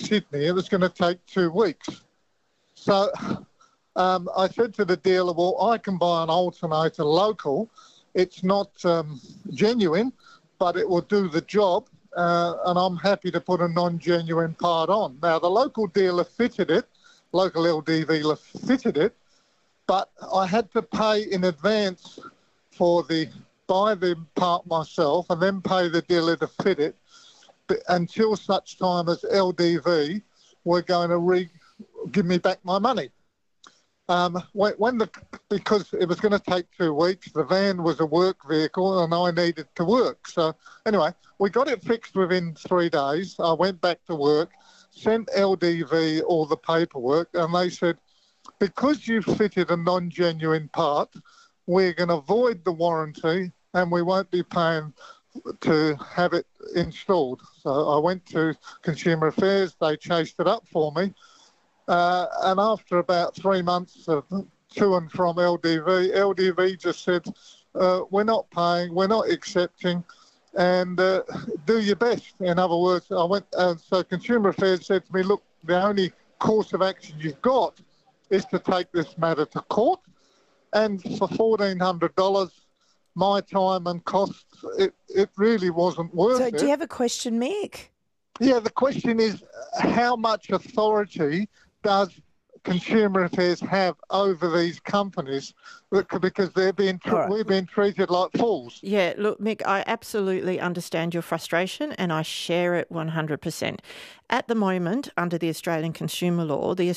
Sydney. It was going to take 2 weeks. So I said to the dealer, well, I can buy an alternator local. It's not genuine, but it will do the job, and I'm happy to put a non-genuine part on. Now, the local dealer fitted it, local LDV fitted it, but I had to pay in advance buy the part myself and then pay the dealer to fit it until such time as LDV were going to give me back my money. Because it was going to take 2 weeks, the van was a work vehicle and I needed to work. So anyway, we got it fixed within 3 days. I went back to work, sent LDV all the paperwork, and they said, because you fitted a non-genuine part, we're going to void the warranty and we won't be paying to have it installed. So I went to Consumer Affairs, they chased it up for me. And after about 3 months of to and from LDV just said, we're not paying, we're not accepting, and do your best. In other words, so Consumer Affairs said to me, look, the only course of action you've got is to take this matter to court, and for $1,400, my time and costs, it really wasn't worth it. So do you have a question, Mick? Yeah, the question is, how much authority does Consumer Affairs have over these companies, because we've been treated like fools? Yeah, look, Mick, I absolutely understand your frustration and I share it 100%. At the moment, under the Australian consumer law, the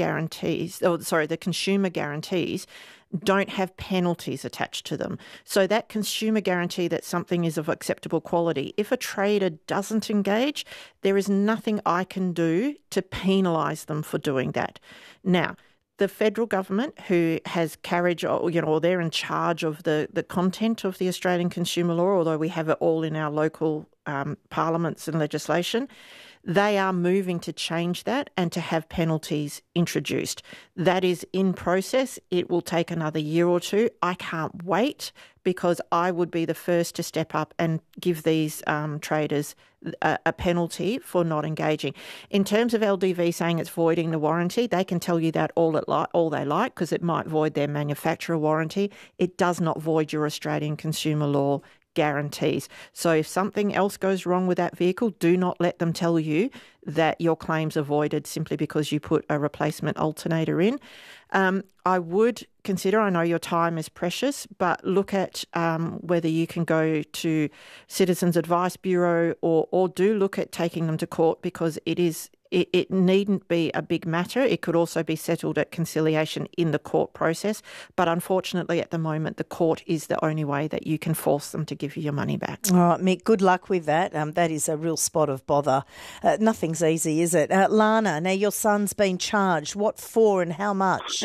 consumer guarantees don't have penalties attached to them. So that consumer guarantee that something is of acceptable quality, if a trader doesn't engage, there is nothing I can do to penalise them for doing that. Now, the federal government, who has carriage, or they're in charge of the content of the Australian consumer law, although we have it all in our local parliaments and legislation, they are moving to change that and to have penalties introduced. That is in process. It will take another year or two. I can't wait, because I would be the first to step up and give these traders a penalty for not engaging. In terms of LDV saying it's voiding the warranty, they can tell you that all they like, because it might void their manufacturer warranty. It does not void your Australian consumer law guarantees. So if something else goes wrong with that vehicle, do not let them tell you that your claims are voided simply because you put a replacement alternator in. I would consider, I know your time is precious, but look at whether you can go to Citizens Advice Bureau or do look at taking them to court, because it needn't be a big matter. It could also be settled at conciliation in the court process. But unfortunately, at the moment, the court is the only way that you can force them to give you your money back. All right, Mick, good luck with that. That is a real spot of bother. Nothing's easy, is it? Lana, now your son's been charged. What for and how much?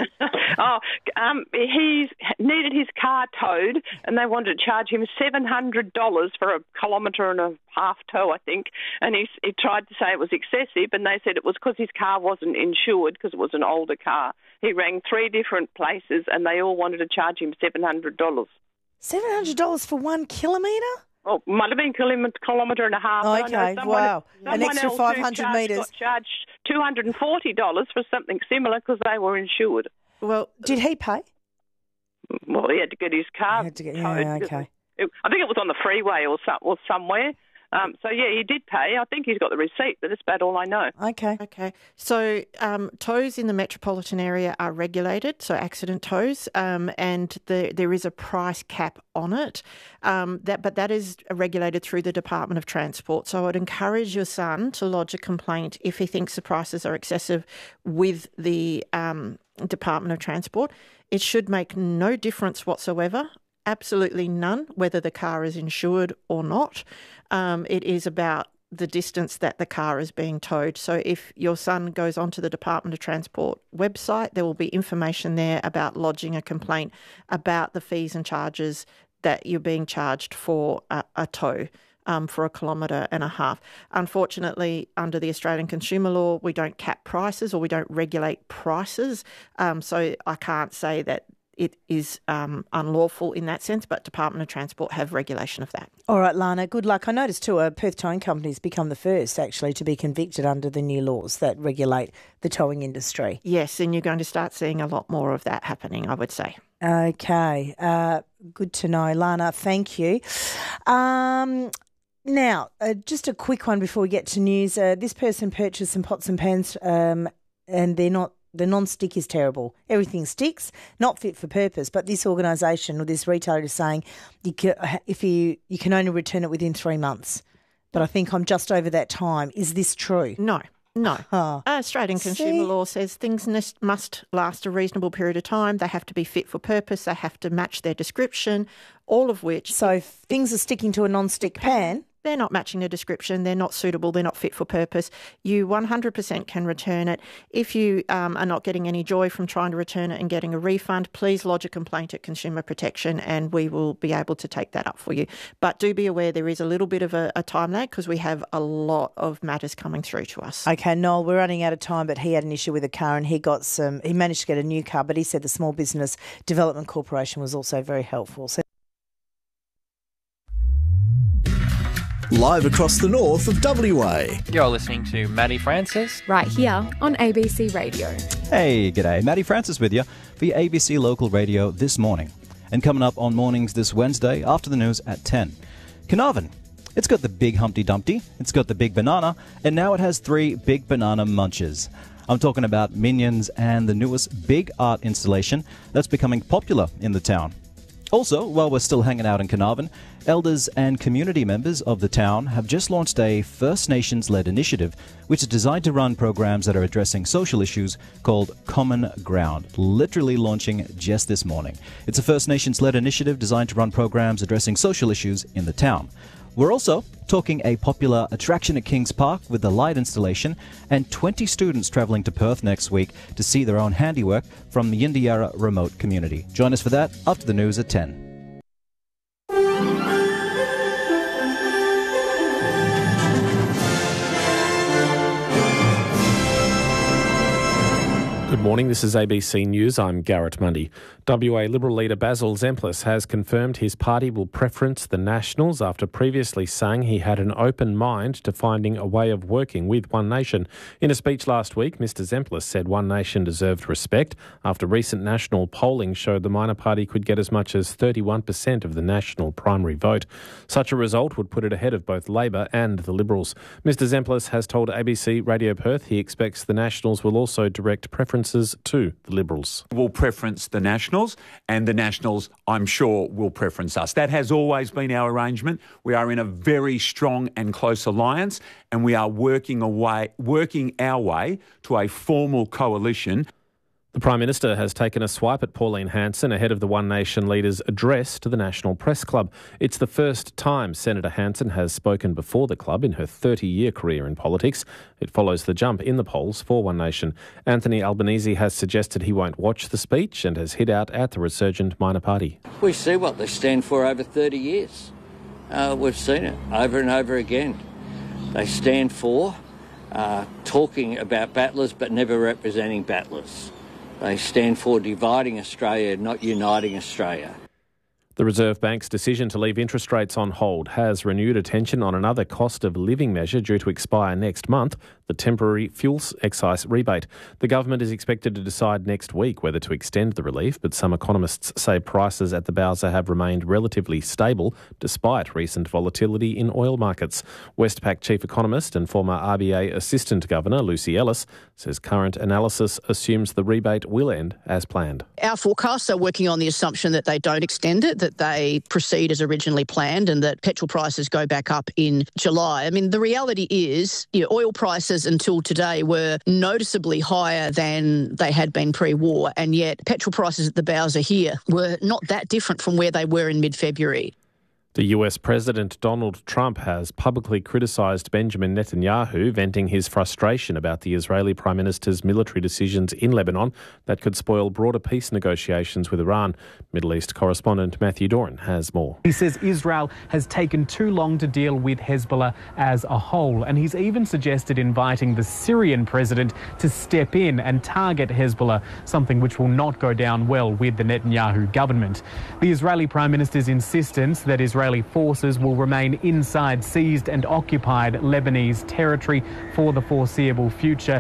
He needed his car towed, and they wanted to charge him $700 for a kilometre and a half tow, I think. And he tried to say it was excessive, and they said it was because his car wasn't insured because it was an older car. He rang 3 different places, and they all wanted to charge him $700. $700 for 1 kilometre? Oh, might have been kilometre and a half. Oh, okay, wow. An extra 500 metres. Got charged $240 for something similar because they were insured. Well, did he pay? Well, he had to get his car towed. Yeah, okay. I think it was on the freeway or somewhere. So, yeah, he did pay. I think he's got the receipt, but that's about all I know. Okay. So tows in the metropolitan area are regulated, so accident tows, and there is a price cap on it. But that is regulated through the Department of Transport. So I'd encourage your son to lodge a complaint if he thinks the prices are excessive with the Department of Transport. It should make no difference whatsoever. Absolutely none, whether the car is insured or not. It is about the distance that the car is being towed. So if your son goes onto the Department of Transport website, there will be information there about lodging a complaint about the fees and charges that you're being charged for a tow. For a kilometre and a half. Unfortunately, under the Australian consumer law, we don't cap prices or we don't regulate prices. So I can't say that it is unlawful in that sense, but Department of Transport have regulation of that. All right, Lana, good luck. I noticed too, Perth Towing Company's become the first actually to be convicted under the new laws that regulate the towing industry. Yes, and you're going to start seeing a lot more of that happening, I would say. Okay, good to know, Lana. Thank you. Now, just a quick one before we get to news. This person purchased some pots and pans, and the non-stick is terrible. Everything sticks, not fit for purpose. But this organisation or this retailer is saying you can only return it within 3 months. But I think I'm just over that time. Is this true? No. Oh. Australian consumer law says things must last a reasonable period of time. They have to be fit for purpose. They have to match their description, all of which... So if things are sticking to a non-stick pan... They're not matching the description, they're not suitable, they're not fit for purpose. You 100% can return it. If you are not getting any joy from trying to return it and getting a refund, please lodge a complaint at Consumer Protection and we will be able to take that up for you. But do be aware there is a little bit of a time lag because we have a lot of matters coming through to us. Okay, Noel, we're running out of time, but he had an issue with a car and he managed to get a new car, but he said the Small Business Development Corporation was also very helpful. So live across the north of WA. You're listening to Maddie Francis. Right here on ABC Radio. Hey, g'day. Maddie Francis with you for your ABC Local Radio this morning. And coming up on mornings this Wednesday after the news at 10. Carnarvon. It's got the big Humpty Dumpty, it's got the big banana, and now it has 3 big banana munches. I'm talking about Minions and the newest big art installation that's becoming popular in the town. Also, while we're still hanging out in Carnarvon, elders and community members of the town have just launched a First Nations-led initiative which is designed to run programs that are addressing social issues called Common Ground, literally launching just this morning. It's a First Nations-led initiative designed to run programs addressing social issues in the town. We're also talking a popular attraction at Kings Park with the light installation and 20 students travelling to Perth next week to see their own handiwork from the Yindiara remote community. Join us for that after the news at 10. Good morning, this is ABC News. I'm Garrett Mundy. WA Liberal leader Basil Zemplis has confirmed his party will preference the Nationals after previously saying he had an open mind to finding a way of working with One Nation. In a speech last week, Mr Zemplis said One Nation deserved respect after recent national polling showed the minor party could get as much as 31% of the national primary vote. Such a result would put it ahead of both Labor and the Liberals. Mr Zemplis has told ABC Radio Perth he expects the Nationals will also direct preferences to the Liberals. We'll preference the Nationals, and the Nationals, I'm sure, will preference us. That has always been our arrangement. We are in a very strong and close alliance, and we are working our way to a formal coalition. The Prime Minister has taken a swipe at Pauline Hanson ahead of the One Nation leader's address to the National Press Club. It's the first time Senator Hanson has spoken before the club in her 30-year career in politics. It follows the jump in the polls for One Nation. Anthony Albanese has suggested he won't watch the speech and has hit out at the resurgent minor party. We see what they stand for over 30 years. We've seen it over and over again. They stand for talking about battlers but never representing battlers. They stand for dividing Australia, not uniting Australia. The Reserve Bank's decision to leave interest rates on hold has renewed attention on another cost of living measure due to expire next month, the temporary fuel excise rebate. The government is expected to decide next week whether to extend the relief, but some economists say prices at the Bowser have remained relatively stable despite recent volatility in oil markets. Westpac Chief Economist and former RBA Assistant Governor Lucy Ellis says current analysis assumes the rebate will end as planned. Our forecasts are working on the assumption that they don't extend it, that they proceed as originally planned and that petrol prices go back up in July. I mean, the reality is oil prices until today were noticeably higher than they had been pre-war, and yet petrol prices at the Bowser here were not that different from where they were in mid-February. The US President Donald Trump has publicly criticised Benjamin Netanyahu, venting his frustration about the Israeli Prime Minister's military decisions in Lebanon that could spoil broader peace negotiations with Iran. Middle East correspondent Matthew Doran has more. He says Israel has taken too long to deal with Hezbollah as a whole, and he's even suggested inviting the Syrian president to step in and target Hezbollah, something which will not go down well with the Netanyahu government. The Israeli Prime Minister's insistence that Israeli forces will remain inside seized and occupied Lebanese territory for the foreseeable future